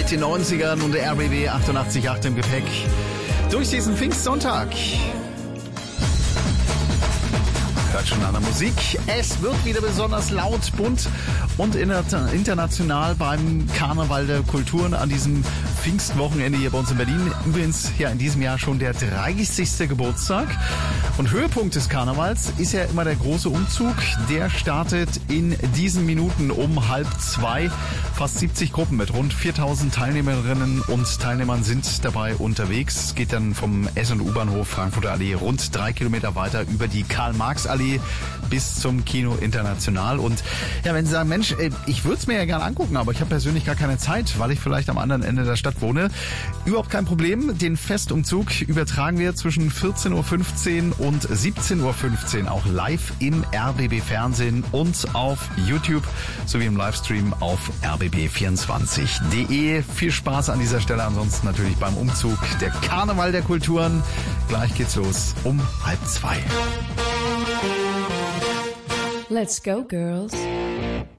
den 90ern und der RBB 88.8 im Gepäck durch diesen Pfingstsonntag. Hört schon an der Musik. Es wird wieder besonders laut, bunt und international beim Karneval der Kulturen an diesem Pfingstwochenende hier bei uns in Berlin. Übrigens ja in diesem Jahr schon der 30. Geburtstag. Und Höhepunkt des Karnevals ist ja immer der große Umzug. Der startet in diesen Minuten um 1:30. Fast 70 Gruppen mit rund 4.000 Teilnehmerinnen und Teilnehmern sind dabei unterwegs. Es geht dann vom S- und U-Bahnhof Frankfurter Allee rund 3 Kilometer weiter über die Karl-Marx-Allee bis zum Kino International. Und ja, wenn Sie sagen, Mensch, ich würde es mir ja gerne angucken, aber ich habe persönlich gar keine Zeit, weil ich vielleicht am anderen Ende der Stadt wohne. Überhaupt kein Problem. Den Festumzug übertragen wir zwischen 14.15 Uhr und 17.15 Uhr auch live im RBB Fernsehen und auf YouTube sowie im Livestream auf rbb24.de. Viel Spaß an dieser Stelle. Ansonsten natürlich beim Umzug der Karneval der Kulturen. Gleich geht's los um 1:30. Let's go, girls.